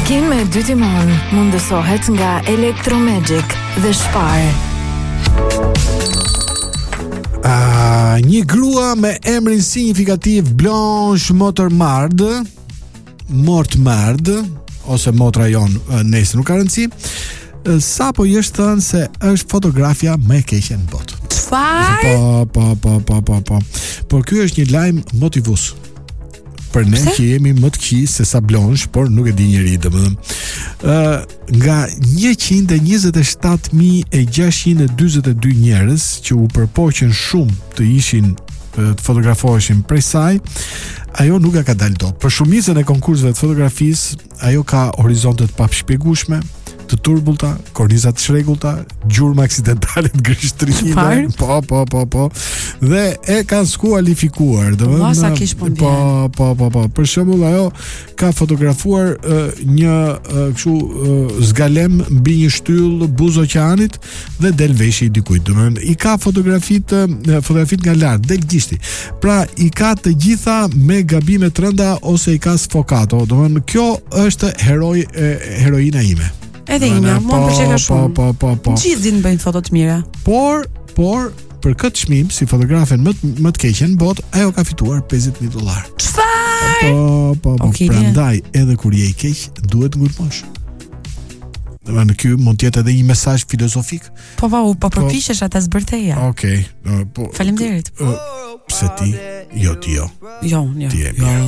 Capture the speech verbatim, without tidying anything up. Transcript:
Parkim me dy timon mundësohet nga Electromagic dhe Spar. Uh, një grua me emrin signifikativ Blanche Motormard, Mortmard, ose motra jon nesër nuk ka rëndësi, sapo i është thënë se është fotografja më e keqe në botë. Çfarë? Po, po, po, po, po, po. Por ky është një lajm motivues. Për ne që jemi më të këqij se sa Blanche, por nuk e di njeri, domethënë. Ë uh, nga njëqind e njëzet e shtatë mijë e gjashtëqind e dyzet e dy njerëz që u përpoqën shumë të ishin të fotografoheshin prej saj, ajo nuk ka dalë dot. Për shumicën e konkurseve të fotografisë, ajo ka horizonte të papshpjegueshme, të turbulta, korniza të shregullta, gjurmë aksidentale të gërshtrime. Po, po, po, po. Dhe e kanë skualifikuar, domethënë. Po, po, po, po. Për shembull, ajo ka fotografuar uh, një uh, kështu uh, zgalem mbi një shtyll buzë oqeanit dhe del veshi i dikujt. Domethënë, i ka fotografitë, uh, fotografitë nga lart, del gishti. Pra, i ka të gjitha me gabime të rënda ose i ka sfokato. Domethënë, kjo është heroi e, heroina ime. Edhe ime, mua më pëlqen shumë. Po, po, po, po. Gjithë din bëjnë foto të mira. Por, por për këtë çmim, si fotografen më më të keqen në botë, ajo ka fituar pesëdhjetë mijë dollar. Çfarë? Po, po, po. Okay, prandaj edhe kur je i keq, duhet ngulmosh. Domethënë ky mund të jetë edhe një mesazh filozofik. Po, po, po përpiqesh ata zbërteja. Okej. Okay. Po. Faleminderit. Uh, pse ti? Jo ti jo. Jo, jo. Ti je mirë.